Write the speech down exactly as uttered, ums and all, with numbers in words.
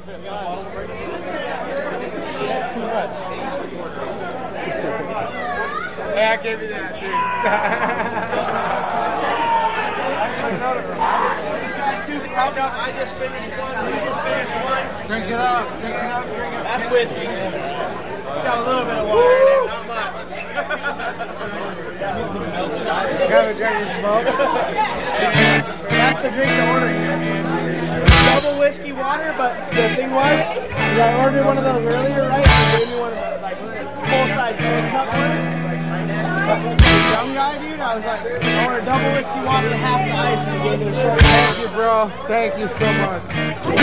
Too much. Hey, I gave you that, dude. I just finished one. I just finished one. Drink it up. Drink it up. Drink it up. That's whiskey. It's got a little bit of water in it, not much. Got a drink and smoke. That's the drink to order here, man. Double whiskey water, but the thing was, I ordered one of those earlier, right? They gave me one of the like full-size can cup ones. But the young guy, dude, I was like, I ordered double whiskey water and half the ice, and he gave me a short. Thank you, bro. Thank you so much.